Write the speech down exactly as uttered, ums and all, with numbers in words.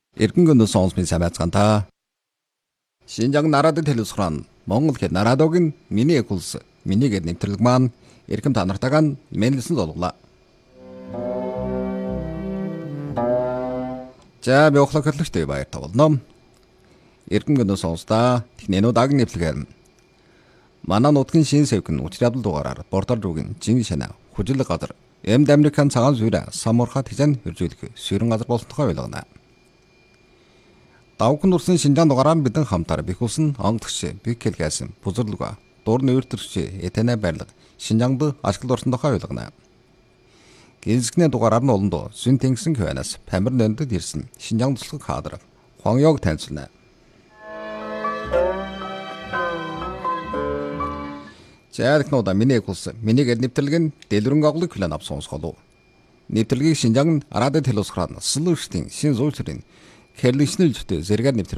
Эргэн сонсмын самайцгаанта. Шинжаан нарадад хэлсгэрэн Монгол хэд нарадогийн миний экулс минийгээд нэвтрэлэг маань эрхэм та нартайгаа мэнлсэн л болголаа. За би охлог хөрлөгтэй баяр тавлаа. Эргэн сонстаа технэнүүд аг нэвлэгээр. Манай нутгийн шин сэвхэн учрал дугаараар бордор руугийн жин шанаа хүжил газар Эмд Американ цагаан зүрэ самуурхат хизэн хөржүүлэх сүрэн газар болсон тухай ойлгоно. Давхан урсан шинжаан дугаараар бидэн хамтаар бихүүлсэн онгодогч бикэл гэсэн бузарлуга дур нүүртэрч этэнэ байрлал шинжаанд ашиглал орсон тухай ойлгоно. Гинсгний дугаараар нь олондоо сүн тэнгисэн хөванаас памир нөндөд ирсэн шинжаан туслах кадр Хуанёг танилцуулна. Зайлхнуудаа миний экулс минийгээд нэвтрэлгэн дэлгэрэнг оглог хүлээн авсан сонсголоо. Нэвтрэлгийг шинжаан арадад хэлсгэрэн слүүштийн шин зүйчрийн Хэрлэгчнэл зүтэй зэрэгээр нэвтрэл